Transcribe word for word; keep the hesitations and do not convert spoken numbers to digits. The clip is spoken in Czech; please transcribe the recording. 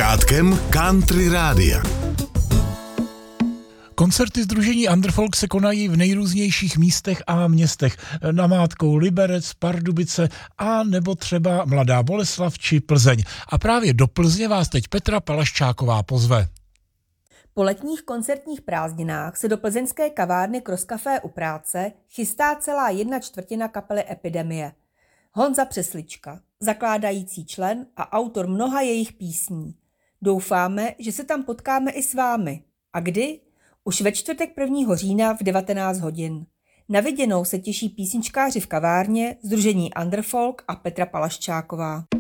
Začátkem Country Rádia. Koncerty sdružení Underfolk se konají v nejrůznějších místech a městech. Namátkou Liberec, Pardubice a nebo třeba Mladá Boleslav či Plzeň. A právě do Plzně vás teď Petra Palaščáková pozve. Po letních koncertních prázdninách se do plzeňské kavárny Cross Café u práce chystá celá jedna čtvrtina kapely Epidemie. Honza Přeslička, zakládající člen a autor mnoha jejich písní. Doufáme, že se tam potkáme i s vámi. A kdy? Už ve čtvrtek prvního října v devatenáct hodin. Na viděnou se těší písničkáři v kavárně, sdružení Underfolk a Petra Palaščáková.